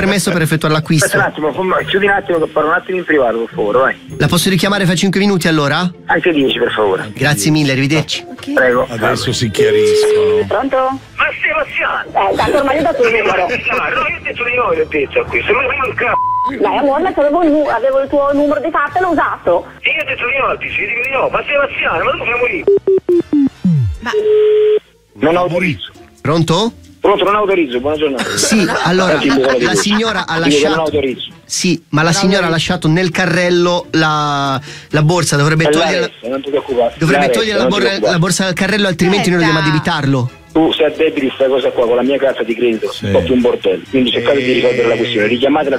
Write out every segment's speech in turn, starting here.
permesso per effettuare l'acquisto. Aspetta un attimo, chiudi un attimo che parlo un attimo in privato, per favore, vai. La posso richiamare fra 5 minuti allora? Anche 10, per favore. Grazie mille, arrivederci. Okay. Prego. Adesso si chiariscono. Pronto? Ma Sebastiano! Tanto ormai ho dato il numero. No, io ho detto di noi, ho detto qui. Se non è il c***o. Dai amore, ma avevo il tuo numero di carta e l'ho usato. Io ho detto di no, ti dico di no. Ma Sebastiano, ma tu siamo lì. Ma Non autorizzo. Pronto? Pronto, non autorizzo, buona giornata. Sì, allora la signora ha lasciato. Non autorizzo. Sì, ma la signora ha lasciato nel carrello la borsa, dovrebbe togliere. Non ti preoccupare. Dovrebbe togliere la borsa dal carrello, altrimenti noi dobbiamo addebitarlo. Tu sei addebiti questa cosa qua con la mia carta di credito, un po' più un bordello. Quindi cercate di risolvere la questione, richiamatela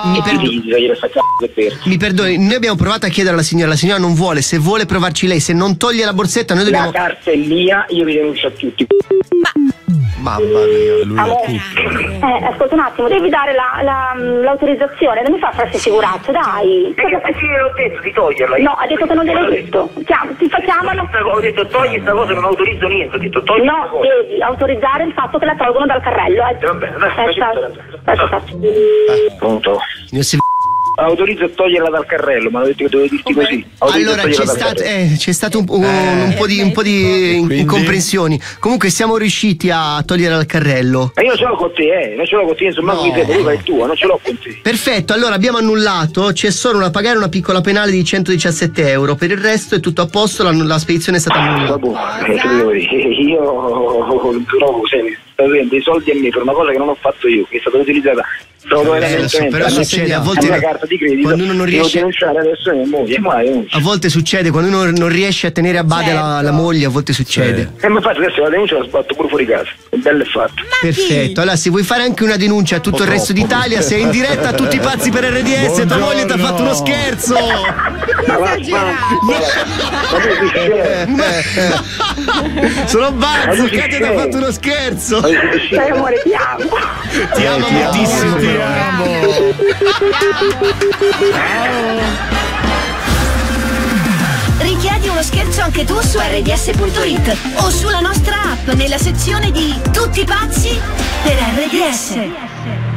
mi perdoni, noi abbiamo provato a chiedere alla signora non vuole, se vuole provarci lei, se non toglie la borsetta noi dobbiamo. La carta è mia, io vi denuncio a tutti. Mamma mia, lui Amore, ascolta un attimo, devi dare l'autorizzazione, non mi fa farsi figuraccio, dai. Perché l'ho detto di toglierla? No, ha detto che non gliel'hai detto. Ti facciamolo. Ho detto togli sta cosa, non autorizzo niente, ho detto togli. No, devi autorizzare il fatto che la tolgono dal carrello. Va bene, Aspetta. Pronto? Autorizzo a toglierla dal carrello, ma l'ho detto che dovevo dirti così. Allora c'è stato un po' di incomprensioni. Comunque siamo riusciti a togliere dal carrello. Ma io non ce l'ho con te, non ce l'ho con te, insomma, qui te, tu fai il tuo, non ce l'ho con te. Perfetto, allora abbiamo annullato, c'è solo da pagare una piccola penale di 117 euro, per il resto è tutto a posto, la spedizione è stata annullata. Io trovo, sta avendo dei soldi a me per una cosa che non ho fatto io, che è stata utilizzata però succede a volte una carta di credito, quando uno non riesce, devo denunciare adesso mia moglie, a volte succede quando uno non riesce a tenere a bada la moglie, a volte succede. E mi faccio adesso la denuncia, la sbatto pure fuori casa, è bello e fatto. Perfetto, allora se vuoi fare anche una denuncia a tutto il resto d'Italia, sei in diretta a tutti i pazzi per RDS, tua moglie ti ha fatto uno scherzo. Sono Bazzo, Katia ti ha fatto uno scherzo. Dai amore, ti amo. Ti amo moltissimo. Ti amo. Richiedi uno scherzo anche tu su rds.it o sulla nostra app nella sezione di Tutti pazzi per RDS.